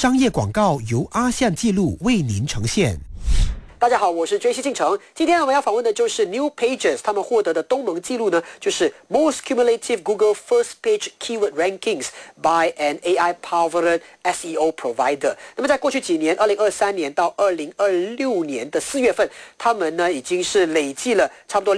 商业广告由阿象记录为您呈现。大家好，我是 JC 进城。今天我们要访问的就是 New Pages， 他们获得的东盟纪录呢，就是 Most Cumulative Google First Page Keyword Rankings by an AI-powered SEO Provider。那么在过去几年，2023年到2026年的4月份，他们呢已经是累计了差不多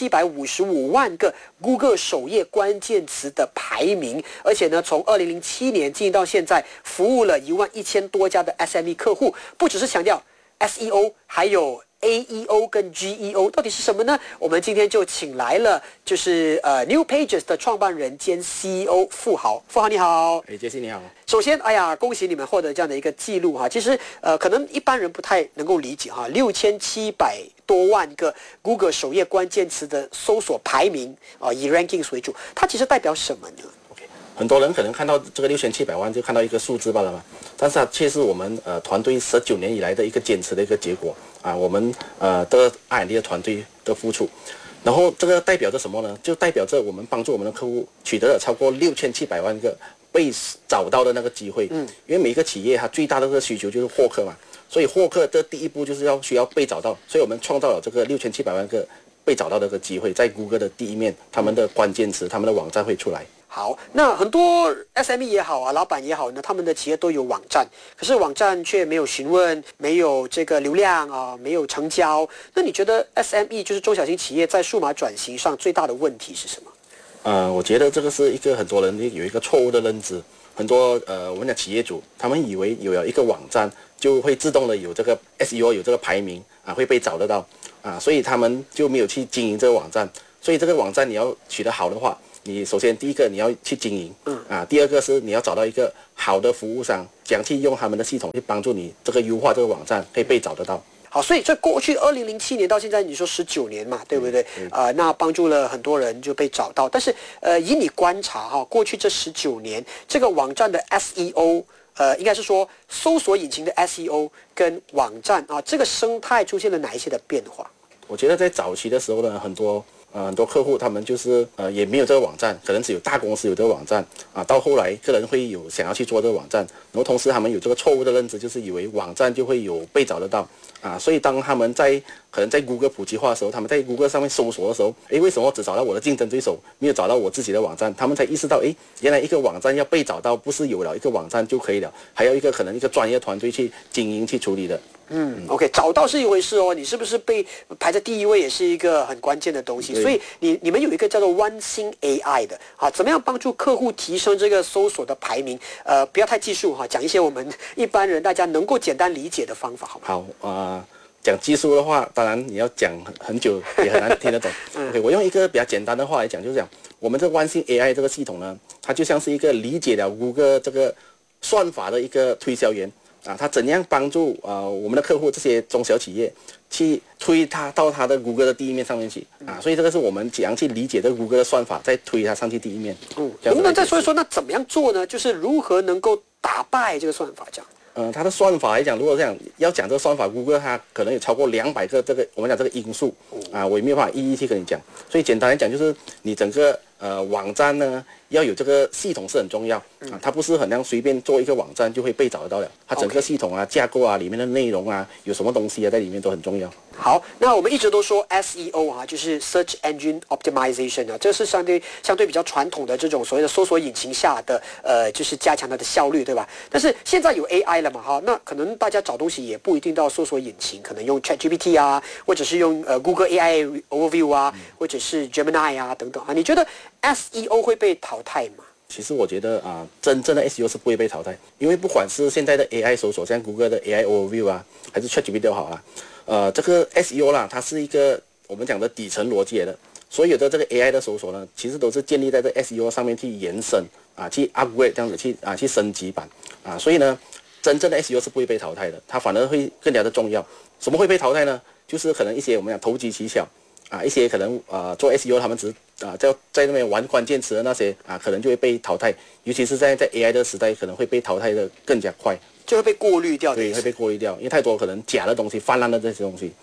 6755万个 Google 首页关键词的排名，而且呢，从2007年进行到现在，服务了11000多家的 SME 客户，不只是强调SEO， 还有 AEO 跟 GEO 到底是什么呢？我们今天就请来了，就是New Pages 的创办人兼 CEO 富豪。富豪你好。 杰西你好。 首先，恭喜你们获得这样的一个记录哈。其实可能一般人不太能够理解哈，6700多万个 Google 首页关键词的搜索排名以 rankings 为主，它其实代表什么呢？ 很多人可能看到这个6700万就看到一个数字罢了嘛，但是它却是我们团队19年以来的一个坚持的一个结果啊，我们的 R&D 的团队的付出，然后这个代表着什么呢？就代表着我们帮助我们的客户取得了超过6700万个被找到的那个机会。因为每一个企业它最大的这个需求就是获客嘛，所以获客的第一步就是需要被找到，所以我们创造了这个6700万个被找到的这个机会，在 Google 的第一面，他们的关键词、他们的网站会出来。 好，那很多 SME 也好啊，老板也好呢，他们的企业都有网站，可是网站却没有询问，没有这个流量啊，没有成交。那你觉得 SME 就是中小型企业在数码转型上最大的问题是什么？ 我觉得这个是一个很多人有一个错误的认知，很多我们讲企业主，他们以为有了一个网站就会自动的有这个 SEO 有这个排名啊，会被找得到啊，所以他们就没有去经营这个网站。所以这个网站你要取得好的话，你首先第一个你要去经营，第二个是你要找到一个好的服务商，怎样去用他们的系统去帮助你这个优化这个网站可以被找得到。 好，所以在过去2007年到现在，你说19年嘛，对不对？那帮助了很多人就被找到。但是以你观察哈，过去这19年，这个网站的 SEO，应该是说搜索引擎的 SEO 跟网站这个生态出现了哪一些的变化？ 我觉得在早期的时候呢，很多客户他们就是也没有这个网站，可能只有大公司有这个网站啊。到后来个人会有想要去做这个网站，然后同时他们有这个错误的认知，就是以为网站就会有被找得到啊。所以当他们可能在 Google 普及化的时候，他们在 Google 上面搜索的时候，为什么我只找到我的竞争对手，没有找到我自己的网站？他们才意识到，原来一个网站要被找到，不是有了一个网站就可以了，还要可能一个专业团队去经营去处理的。 OK， 找到是一回事哦，你是不是被排在第一位也是一个很关键的东西。所以你们有一个叫做One Sync AI的怎么样帮助客户提升这个搜索的排名？不要太技术讲一些我们一般人大家能够简单理解的方法，好吗？ 好讲技术的话，当然你要讲很久也很难听得懂。OK， 我用一个比较简单的话来讲，就是讲我们这One Sync AI这个系统呢，它就像是一个理解了Google这个算法的一个推销员。他怎样帮助我们的客户这些中小企业去推他到他的 Google 的第一面上面去所以这个是我们怎样去理解这个 Google 的算法，再推它上去第一面。 能不能再说一说，那怎么样做呢？就是如何能够打败这个算法这样？ 它的算法来讲，如果这样要讲这个算法 ，Google 它可能有超过200个这个我们讲这个因素我也没有办法一一去跟你讲。所以简单来讲，就是你整个网站呢要有这个系统是很重要它不是很像随便做一个网站就会被找得到了，它整个系统架构里面的内容有什么东西在里面都很重要。 好，那我们一直都说 SEO 就是 Search Engine Optimization 这是相对比较传统的这种所谓的搜索引擎下的就是加强它的效率，对吧？但是现在有 AI 了嘛那可能大家找东西也不一定到搜索引擎，可能用 ChatGPT 或者是用Google AI Overview或者是 Gemini 等等你觉得 SEO 会被淘汰吗？ 其实我觉得真正的 SEO 是不会被淘汰，因为不管是现在的 AI 搜索，像 Google 的 AI Overview还是 ChatGPT 都好这个 SEO 它是一个我们讲的底层逻辑来的。所有的这个 AI 的搜索呢，其实都是建立在这 SEO 上面去延伸去 upgrade 这样子去升级版所以呢，真正的 SEO 是不会被淘汰的，它反而会更加的重要。什么会被淘汰呢？就是可能一些我们讲投机取巧一些可能做 SEO 他们只是在那边玩关键词的那些可能就会被淘汰，尤其是在 AI 的时代，可能会被淘汰的更加快， 就会被过滤掉。 对，会被过滤掉，因为太多可能假的东西泛滥的这些东西。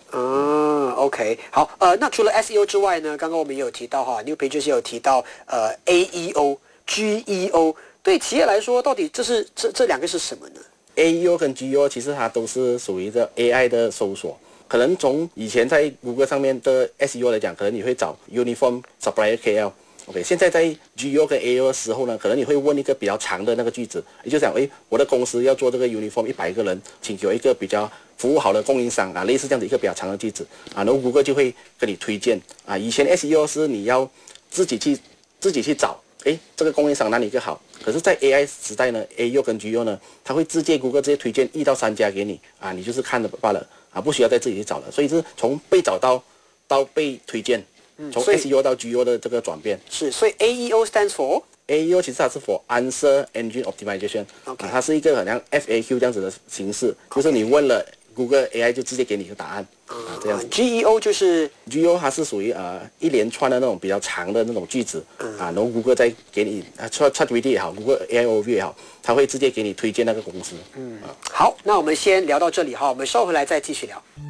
OK， 好，那除了 SEO 之外呢，刚刚我们也有提到New Pages 也有提到AEO、GEO， 对企业来说，到底这两个是什么呢 AEO 跟 GEO 其实它都是属于这 AI 的搜索。可能从以前在 Google 上面的 SEO 来讲，可能你会找 Uniform Supplier KL。OK， 现在在 GEO 跟 AEO 的时候呢，可能你会问一个比较长的那个句子，也就讲，我的公司要做这个 Uniform 100个人，请给我一个比较服务好的供应商啊，类似这样的一个比较长的句子啊，然后 Google 就会跟你推荐啊。以前 SEO 是你要自己去找，这个供应商哪里更好？可是，在 AI 时代呢 ，AEO 跟 GEO 呢，它会Google 直接推荐1到3家给你啊，你就是看了罢了啊，不需要再自己去找了。所以是从被找到被推荐。从 SEO 到 GEO 的这个转变是，所以 AEO stands for AEO 其实它是 for Answer Engine Optimization，它是一个好像 FAQ 这样子的形式，就是你问了 Google AI 就直接给你一个答案这样子。 GEO 就是 GEO 它是属于一连串的那种比较长的那种句子然后 Google 再给你ChatGPT 也好 ，Google AI Overview 也好，它会直接给你推荐那个公司。 好，那我们先聊到这里哈，我们稍后回来再继续聊。